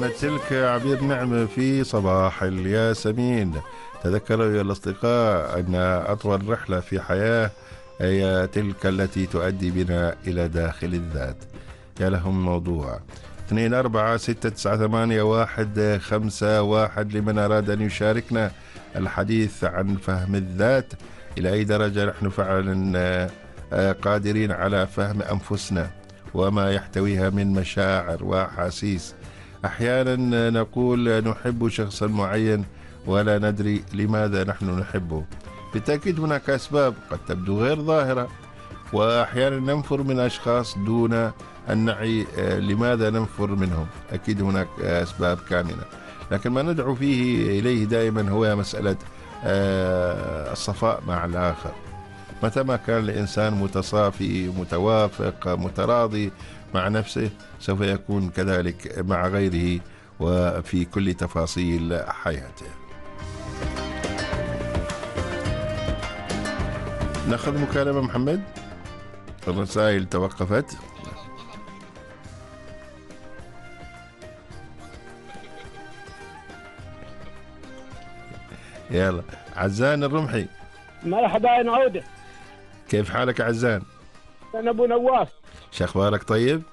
تلك عبير نعمة في صباح الياسمين. تذكروا يا الأصدقاء أن أطول رحلة في حياة هي تلك التي تؤدي بنا إلى داخل الذات. يا لهم موضوع 24698151 لمن أراد أن يشاركنا الحديث عن فهم الذات. إلى أي درجة نحن فعلا قادرين على فهم أنفسنا وما يحتويها من مشاعر وأحاسيس. أحيانا نقول نحب شخصا معين ولا ندري لماذا نحن نحبه. بالتأكيد هناك أسباب قد تبدو غير ظاهرة، وأحيانا ننفر من أشخاص دون أن نعي لماذا ننفر منهم. أكيد هناك أسباب كامنة، لكن ما ندعو فيه إليه دائما هو مسألة الصفاء مع الآخر. متى ما كان الإنسان متصافي متوافق متراضي مع نفسه سوف يكون كذلك مع غيره وفي كل تفاصيل حياته. نأخذ مكالمة محمد، الرسائل توقفت. يلا عزان الرمحي، مرحبا يا عودة، كيف حالك عزان؟ أنا أبو نواف. شو أخبارك؟ طيب